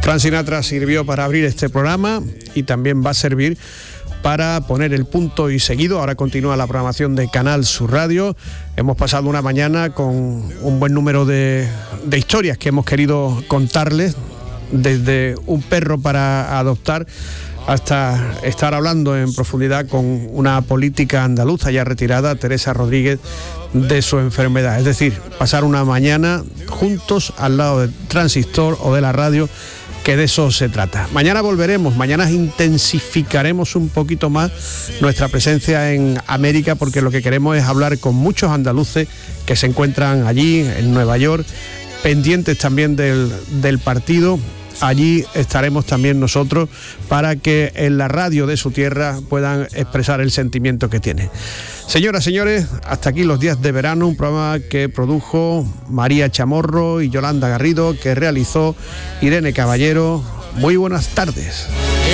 Frank Sinatra sirvió para abrir este programa y también va a servir para poner el punto y seguido. Ahora continúa la programación de Canal Sur Radio. Hemos pasado una mañana con un buen número de historias que hemos querido contarles, desde un perro para adoptar hasta estar hablando en profundidad con una política andaluza ya retirada, Teresa Rodríguez, de su enfermedad. Es decir, pasar una mañana juntos al lado del transistor o de la radio, que de eso se trata. Mañana volveremos, mañana intensificaremos un poquito más nuestra presencia en América, porque lo que queremos es hablar con muchos andaluces que se encuentran allí, en Nueva York, pendientes también del partido. Allí estaremos también nosotros para que en la radio de su tierra puedan expresar el sentimiento que tienen. Señoras, señores, hasta aquí Los Días de Verano, un programa que produjo María Chamorro y Yolanda Garrido, que realizó Irene Caballero. Muy buenas tardes.